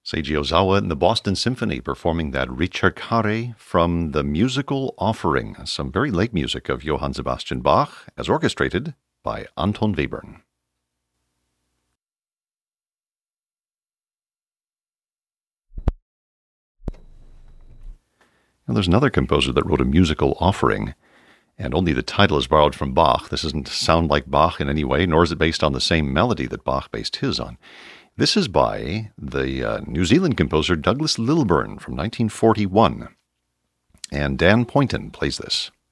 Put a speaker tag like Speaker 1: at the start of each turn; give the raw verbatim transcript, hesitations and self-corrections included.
Speaker 1: Seiji Ozawa and the Boston Symphony performing that Ricercare from the musical Offering, some very late music of Johann Sebastian Bach, as orchestrated by Anton Webern. Now, there's another composer that wrote a musical Offering, and only the title is borrowed from Bach. This doesn't sound like Bach in any way, nor is it based on the same melody that Bach based his on. This is by the uh, New Zealand composer Douglas Lilburn from nineteen forty-one, and Dan Poynton plays this.